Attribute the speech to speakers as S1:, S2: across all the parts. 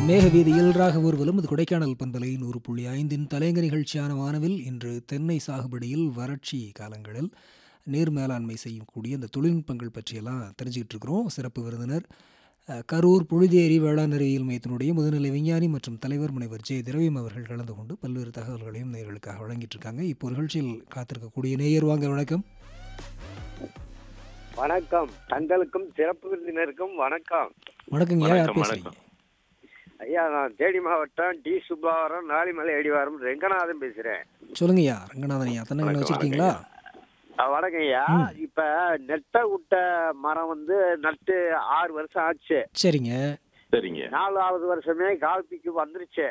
S1: மேக வீதியில் ராக ஊர்வலம் இது கொடைக்கானல் பண்பலை 100.5 தலையங்க நிகழ்ச்சியான வானவில் இன்று தென்னை சாகுபடியில் வறட்சி காலங்களில் நீர் மேலாண்மை செய்யக்கூடிய இந்த தொழில்நுட்பங்கள் பற்றியெல்லாம் தெரிஞ்சுக்கிட்டு இருக்கிறோம். சிறப்பு விருந்தினர் கரூர் புழுதேரி வேளாண் அறிவியல் மையத்தினுடைய முதுநிலை விஞ்ஞானி மற்றும் தலைவர் முனைவர் ஜே திரவியம் அவர்கள் கலந்து கொண்டு பல்வேறு தகவல்களையும் நேயர்களுக்காக வழங்கிட்டு இருக்காங்க. இப்போ நிகழ்ச்சியில் காத்திருக்கக்கூடிய நேயர் வாங்க வணக்கம்.
S2: வணக்கம். தங்களுக்கும் சிறப்பு விருந்தினருக்கும் வணக்கம்.
S1: வணக்கங்க. யார் பேசுறீங்க?
S2: ஐயா, நான் தேனி மாவட்டம் டி சுப்பாவரம் நாளிமலை அடிவாரம் ரெங்கநாதன் பேசுறேன்.
S1: சொல்லுங்கய்யா. ரங்கநாதன் ஐயா தென்னங்கன்று வச்சிருக்கீங்களா?
S2: வணக்கம் ஐயா. இப்ப நெட்ட விட்ட மரம் நட்டு 6 வருஷம் ஆச்சு.
S1: சரிங்க
S3: சரிங்க.
S2: 4வது வருஷமே காப்பிக்கு வந்துருச்சு.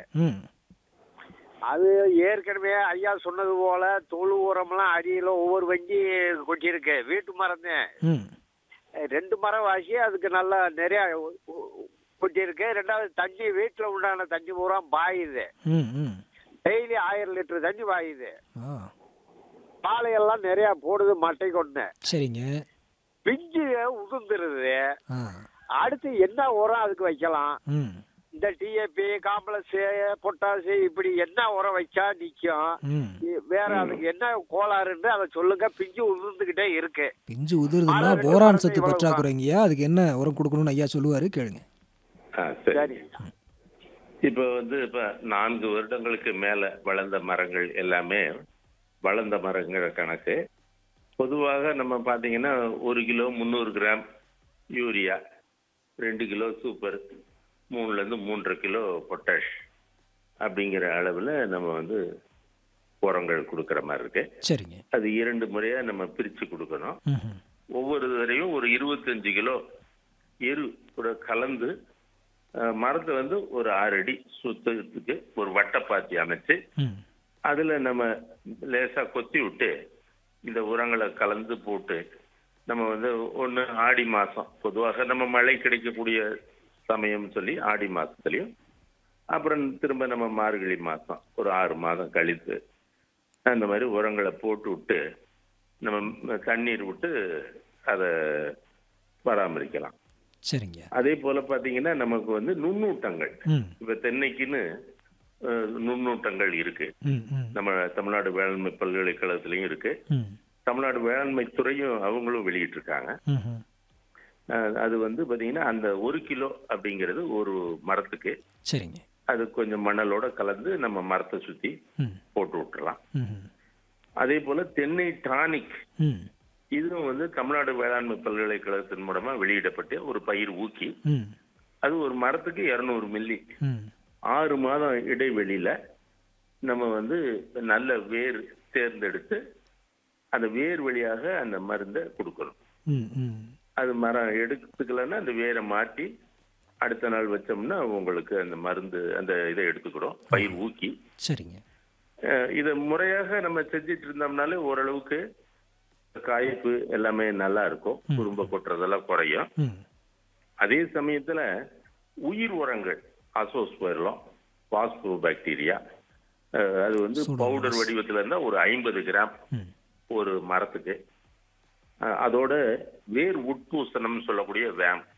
S2: அது ஏற்கனவே ஐயா சொன்னது போல தொழு உரம்லாம் அடியில ஒவ்வொரு வங்கி கொட்டியிருக்கு. வீட்டு மரம் தான் 2 மரம் வாசி அதுக்கு நல்லா நிறைய கொட்டியிருக்கு. 2வது தண்ணி வீட்டுல உண்டான தண்ணி பூரா பாயுது. டெய்லி 1000 லிட்டர் தண்ணி பாயுது. பாலையெல்லாம் நிறைய போடுது மட்டை கொண்டு.
S1: சரிங்க.
S2: பிஞ்சு உதிர்ந்துருது. அடுத்து என்ன உரம் அதுக்கு வைக்கலாம்? இந்த டிஏபி காம்ப்ளெக்ஸ் பொட்டாசு இப்படி என்ன உரம் வச்சா நிக்கும்? வேற அதுக்கு என்ன கோளாறுன்னு அதை சொல்லுங்க. பிஞ்சு உதிர்ந்துகிட்டே இருக்கு.
S1: பிஞ்சு உதிர்துன்னா போரான் சத்து பற்றாக்குறைங்கய்யா. அதுக்கு என்ன உரம் கொடுக்கணும்னு ஐயா சொல்லுவாரு, கேளுங்க.
S2: சரி.
S3: இப்ப இப்ப 4 வருடங்களுக்கு மேல வளர்ந்த மரங்கள் எல்லாமே வளர்ந்த மரங்கள் கணக்கு. பொதுவாக நம்ம பாத்தீங்கன்னா 1 kilo 300 gram urea, 2 kilo super, 3ல இருந்து 3.5 கிலோ பொட்டாஷ் அப்படிங்கிற அளவுல நம்ம உரங்கள் கொடுக்கற மாதிரி இருக்கு. சரிங்க. அது 2 முறையா நம்ம பிரிச்சு கொடுக்கணும். ஒவ்வொரு தடவையும் ஒரு 25 கிலோ எரு கூட கலந்து மரத்தை ஒரு 6 அடி சுத்தத்துக்கு ஒரு வட்டப்பாத்தி அமைச்சு அதுல நம்ம லேசா கொத்தி விட்டு இந்த உரங்களை கலந்து போட்டு நம்ம ஒண்ணு ஆடி மாசம், பொதுவாக நம்ம மழை கிடைக்கக்கூடிய சமயம் சொல்லி ஆடி மாசத்துலயும், அப்புறம் திரும்ப நம்ம மார்கழி மாசம் ஒரு 6 மாதம் கழித்து அந்த மாதிரி உரங்களை போட்டு விட்டு நம்ம தண்ணீர் விட்டு அதை பராமரிக்கலாம். சரிங்க. அதே போல பாத்தீங்கன்னா நமக்கு நுண்ணூட்டங்கள், இப்ப தென்னைக்குன்னு நுண்ணூட்டங்கள் இருக்கு. நம்ம தமிழ்நாடு வேளாண்மை பல்கலைக்கழகத்திலயும் இருக்கு. தமிழ்நாடு வேளாண்மை துறையும் அவங்களும் வெளியிட்டு இருக்காங்க. அது பாத்தீங்கன்னா அந்த 1 கிலோ அப்படிங்கிறது ஒரு மரத்துக்கு. சரிங்க. அது கொஞ்சம் மணலோட கலந்து நம்ம மரத்தை சுத்தி போட்டு விட்டுறலாம். அதே போல தென்னை டானிக், இதுவும் தமிழ்நாடு வேளாண்மை பல்கலைக்கழகத்தின் மூலமா வெளியிடப்பட்ட ஒரு பயிர் ஊக்கி. அது ஒரு மரத்துக்கு 200 மில்லி 6 மாதம் இடைவெளியில நம்ம நல்ல வேர் தேர்ந்தெடுத்து அந்த வேர் வழியாக அந்த மருந்தை கொடுக்கணும். அது மரம் எடுத்துக்கலன்னா அந்த வேரை மாட்டி அடுத்த நாள் வச்சோம்னா உங்களுக்கு அந்த மருந்து அந்த இதை எடுத்துக்கிறோம், பயிர் ஊக்கி. சரிங்க. இதை முறையாக நம்ம செஞ்சிட்டு இருந்தோம்னாலே ஓரளவுக்கு காய்ப்பு எல்லாமே நல்லா இருக்கும். குறும்ப கொட்டுறதெல்லாம் குறையும். அதே சமயத்துல உயிர் உரங்கள் அசோஸ்பைரலம், பாஸ்போ பாக்டீரியா, அது பவுடர் வடிவத்துல இருந்தா ஒரு 50 கிராம் ஒரு மரத்துக்கு. அதோட வேர் உட்பூசணம் சொல்லக்கூடிய வேம்